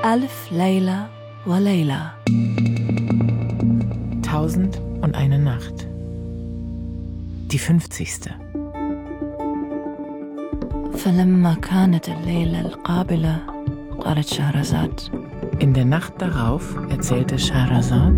ألف ليلة وليلة. 1001 Nacht. Die 50. فلما كانت الليلة القابلة قالت شهرزاد. In der Nacht darauf erzählte Scheherazad: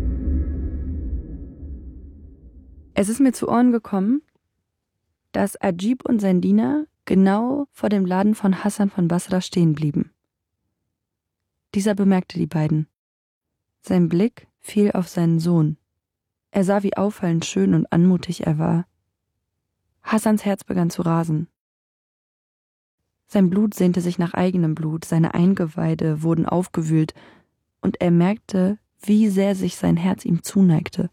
Es ist mir zu Ohren gekommen, dass Ajib und sein Diener genau vor dem Laden von Hassan von Basra stehen blieben. Dieser bemerkte die beiden. Sein Blick fiel auf seinen Sohn. Er sah, wie auffallend schön und anmutig er war. Hassans Herz begann zu rasen. Sein Blut sehnte sich nach eigenem Blut, seine Eingeweide wurden aufgewühlt, und er merkte, wie sehr sich sein Herz ihm zuneigte.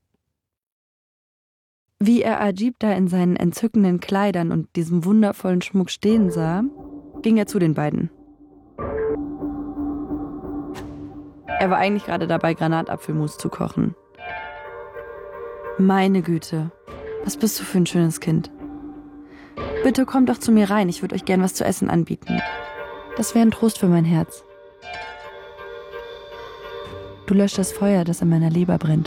Wie er Ajib da in seinen entzückenden Kleidern und diesem wundervollen Schmuck stehen sah, ging er zu den beiden. Er war eigentlich gerade dabei, Granatapfelmus zu kochen. Meine Güte, was bist du für ein schönes Kind. Bitte kommt doch zu mir rein, ich würde euch gern was zu essen anbieten. Das wäre ein Trost für mein Herz. Du löscht das Feuer, das in meiner Leber brennt.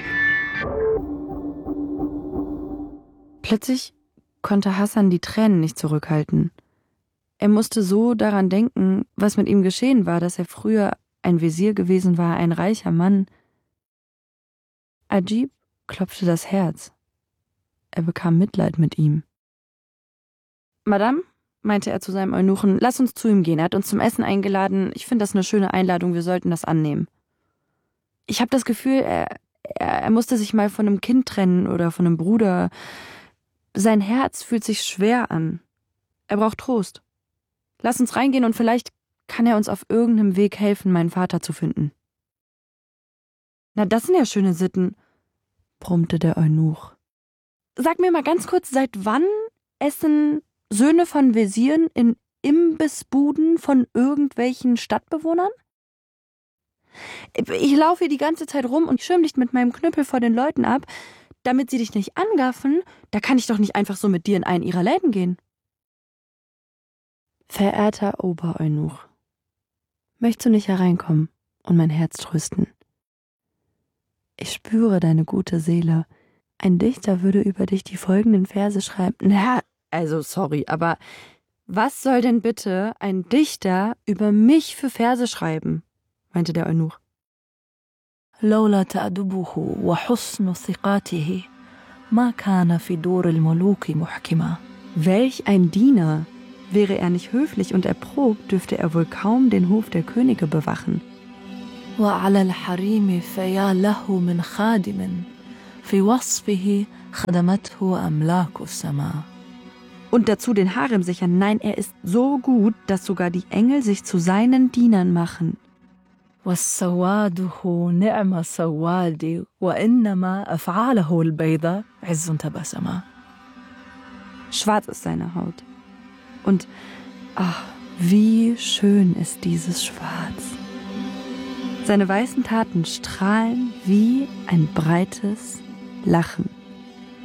Plötzlich konnte Hassan die Tränen nicht zurückhalten. Er musste so daran denken, was mit ihm geschehen war, dass er früher ein Wesir gewesen war, ein reicher Mann. Ajib klopfte das Herz. Er bekam Mitleid mit ihm. Madame, meinte er zu seinem Eunuchen, lass uns zu ihm gehen. Er hat uns zum Essen eingeladen. Ich finde das eine schöne Einladung, wir sollten das annehmen. Ich habe das Gefühl, er musste sich mal von einem Kind trennen oder von einem Bruder. Sein Herz fühlt sich schwer an. Er braucht Trost. Lass uns reingehen und vielleicht kann er uns auf irgendeinem Weg helfen, meinen Vater zu finden. Na, das sind ja schöne Sitten, brummte der Eunuch. Sag mir mal ganz kurz, seit wann essen Söhne von Wesiren in Imbissbuden von irgendwelchen Stadtbewohnern? Ich laufe hier die ganze Zeit rum und schirm dich mit meinem Knüppel vor den Leuten ab, damit sie dich nicht angaffen. Da kann ich doch nicht einfach so mit dir in einen ihrer Läden gehen. Verehrter Obereunuch, möchtest du nicht hereinkommen und mein Herz trösten? Ich spüre deine gute Seele. Ein Dichter würde über dich die folgenden Verse schreiben. Na, also sorry, aber was soll denn bitte ein Dichter über mich für Verse schreiben? Meinte der Eunuch. لولا تأدبه وحسن ثقاته ما كان في دور الملوك محكما. Welch ein Diener! Wäre er nicht höflich und erprobt, dürfte er wohl kaum den Hof der Könige bewachen. وعلى الحريم فيا له من خادم في وصفه خدمته أملاك السماء. Und dazu den Harem sichern. Nein, er ist so gut, dass sogar die Engel sich zu seinen Dienern machen. والسواده نعم سوادي وإنما أفعاله البيضاء عز تبسما. Schwarz ist seine Haut. Und, ach, wie schön ist dieses Schwarz. Seine weißen Taten strahlen wie ein breites Lachen.